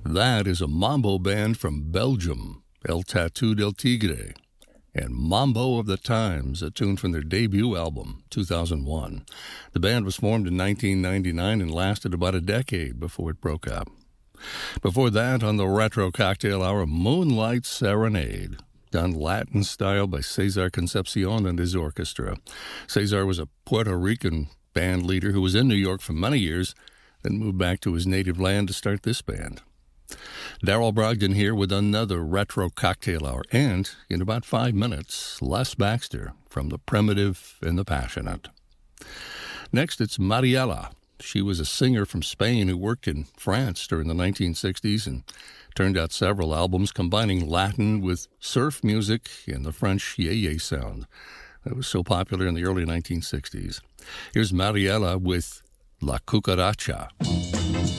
That is a mambo band from Belgium, El Tattoo del Tigre, and Mambo of the Times, a tune from their debut album, 2001. The band was formed in 1999 and lasted about a decade before it broke up. Before that, on the Retro Cocktail Hour, Moonlight Serenade, done Latin style by Cesar Concepcion and his orchestra. Cesar was a Puerto Rican band leader who was in New York for many years, then moved back to his native land to start this band. Darrell Brogdon here with another Retro Cocktail Hour, and in about 5 minutes, Les Baxter from The Primitive and the Passionate. Next, it's Mariela. She was a singer from Spain who worked in France during the 1960s and turned out several albums combining Latin with surf music and the French yeye sound that was so popular in the early 1960s. Here's Mariela with La Cucaracha.